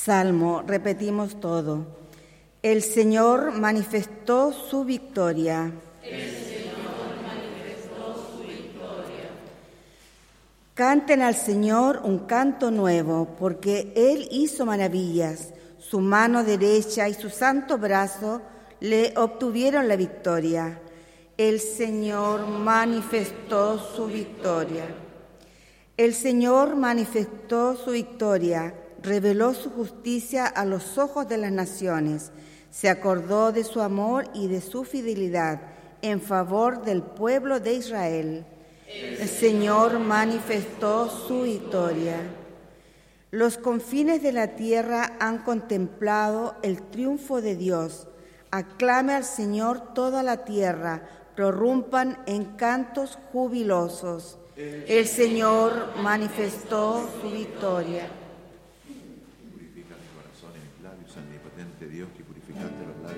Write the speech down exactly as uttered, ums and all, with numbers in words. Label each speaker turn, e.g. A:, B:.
A: Salmo, repetimos todo. El Señor manifestó su victoria.
B: El Señor manifestó su victoria.
A: Canten al Señor un canto nuevo, porque Él hizo maravillas. Su mano derecha y su santo brazo le obtuvieron la victoria. El Señor manifestó su victoria. El Señor manifestó su victoria, reveló su justicia a los ojos de las naciones. Se acordó de su amor y de su fidelidad en favor del pueblo de Israel. El Señor manifestó su victoria. Los confines de la tierra han contemplado el triunfo de Dios. Aclame al Señor toda la tierra, prorrumpan en cantos jubilosos. El Señor manifestó su victoria.
C: Purifica mi corazón y mis labios, omnipotente Dios, que purificaste los labios